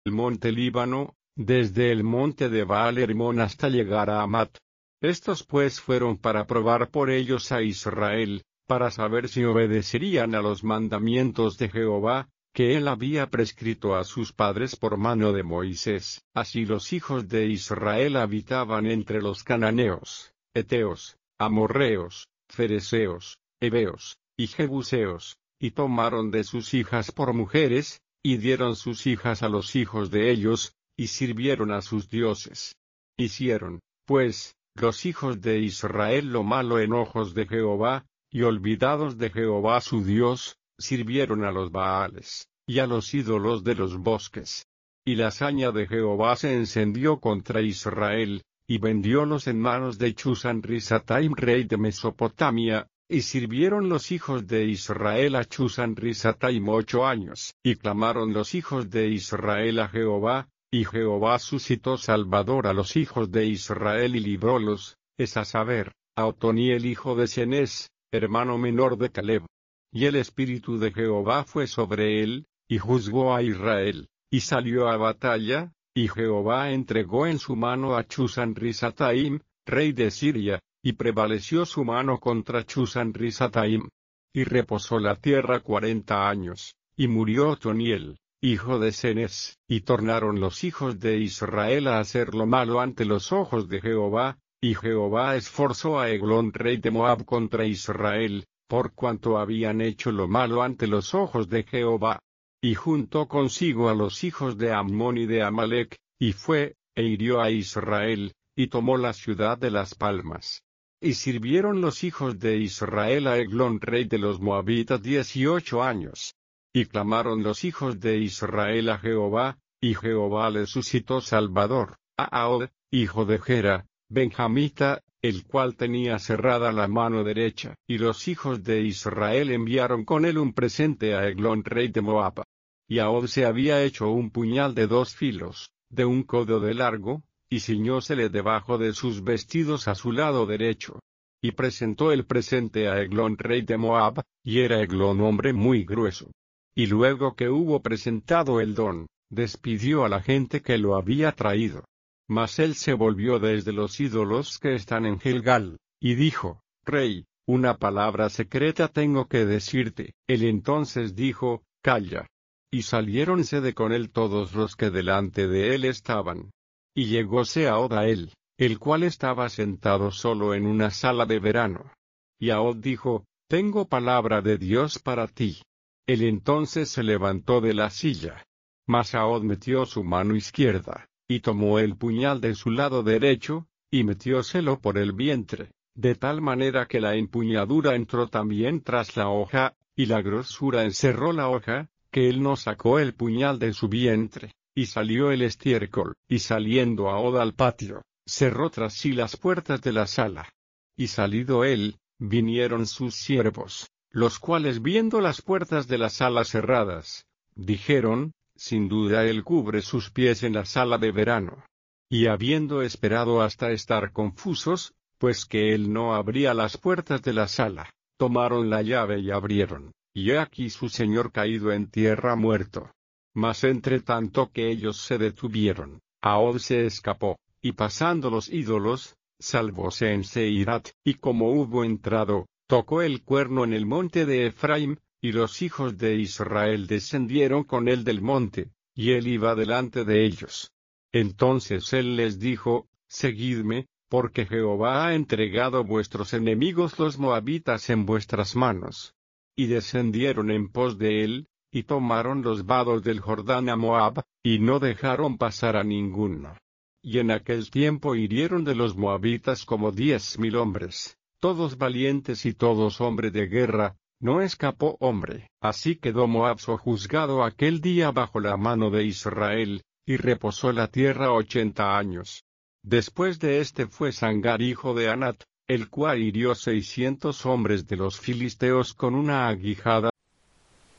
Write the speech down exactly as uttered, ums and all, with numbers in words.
el monte Líbano, desde el monte de Baal Hermón hasta llegar a Amat. Estos pues fueron para probar por ellos a Israel, para saber si obedecerían a los mandamientos de Jehová, que él había prescrito a sus padres por mano de Moisés. Así los hijos de Israel habitaban entre los cananeos, heteos, amorreos, fereceos, heveos, y jebuseos, y tomaron de sus hijas por mujeres, y dieron sus hijas a los hijos de ellos, y sirvieron a sus dioses. Hicieron, pues, los hijos de Israel lo malo en ojos de Jehová, y olvidados de Jehová su Dios, sirvieron a los Baales, y a los ídolos de los bosques. Y la saña de Jehová se encendió contra Israel, y vendiólos en manos de Chusán-Risataim rey de Mesopotamia, y sirvieron los hijos de Israel a Chusán-Risataim ocho años. Y clamaron los hijos de Israel a Jehová, y Jehová suscitó Salvador a los hijos de Israel y librólos, es a saber, a Otoniel hijo de Cenez, hermano menor de Caleb. Y el espíritu de Jehová fue sobre él, y juzgó a Israel, y salió a batalla, y Jehová entregó en su mano a Chusán-Risataim, rey de Siria, y prevaleció su mano contra Chusán-Risataim. Y reposó la tierra cuarenta años, y murió Otoniel, hijo de Cenez. Y tornaron los hijos de Israel a hacer lo malo ante los ojos de Jehová, y Jehová esforzó a Eglón rey de Moab contra Israel, por cuanto habían hecho lo malo ante los ojos de Jehová. Y juntó consigo a los hijos de Ammón y de Amalec, y fue, e hirió a Israel, y tomó la ciudad de las palmas. Y sirvieron los hijos de Israel a Eglón rey de los Moabitas dieciocho años. Y clamaron los hijos de Israel a Jehová, y Jehová les suscitó Salvador, a Ahod, hijo de Gera, benjamita, el cual tenía cerrada la mano derecha. Y los hijos de Israel enviaron con él un presente a Eglón rey de Moab. Y Ahod se había hecho un puñal de dos filos, de un codo de largo, y ciñósele debajo de sus vestidos a su lado derecho. Y presentó el presente a Eglón rey de Moab, y era Eglón hombre muy grueso. Y luego que hubo presentado el don, despidió a la gente que lo había traído. Mas él se volvió desde los ídolos que están en Gilgal, y dijo, Rey, una palabra secreta tengo que decirte. Él entonces dijo, Calla. Y saliéronse de con él todos los que delante de él estaban. Y llegóse Ahod a él, el cual estaba sentado solo en una sala de verano. Y Ahod dijo, Tengo palabra de Dios para ti. Él entonces se levantó de la silla. Mas Ahod metió su mano izquierda, y tomó el puñal de su lado derecho, y metióselo por el vientre, de tal manera que la empuñadura entró también tras la hoja, y la grosura encerró la hoja, que él no sacó el puñal de su vientre, y salió el estiércol. Y saliendo Ahod al patio, cerró tras sí las puertas de la sala. Y salido él, vinieron sus siervos, los cuales viendo las puertas de la sala cerradas, dijeron, sin duda él cubre sus pies en la sala de verano. Y habiendo esperado hasta estar confusos, pues que él no abría las puertas de la sala, tomaron la llave y abrieron, y he aquí su señor caído en tierra muerto. Mas entre tanto que ellos se detuvieron, Ahod se escapó, y pasando los ídolos, salvóse en Seirat, y como hubo entrado, tocó el cuerno en el monte de Efraim, y los hijos de Israel descendieron con él del monte, y él iba delante de ellos. Entonces él les dijo, Seguidme, porque Jehová ha entregado vuestros enemigos los moabitas en vuestras manos. Y descendieron en pos de él, y tomaron los vados del Jordán a Moab, y no dejaron pasar a ninguno. Y en aquel tiempo hirieron de los moabitas como diez mil hombres, todos valientes y todos hombres de guerra, no escapó hombre. Así quedó Moab sojuzgado aquel día bajo la mano de Israel, y reposó la tierra ochenta años. Después de este fue Sangar hijo de Anat, el cual hirió seiscientos hombres de los filisteos con una aguijada